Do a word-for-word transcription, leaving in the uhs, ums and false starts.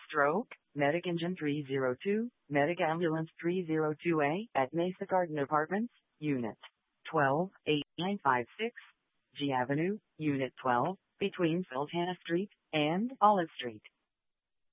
Stroke, Medic Engine three oh two, Medic Ambulance three oh two A at Mesa Garden Apartments, Unit twelve, eight nine five six, G Avenue, Unit twelve, between Sultana Street and Olive Street.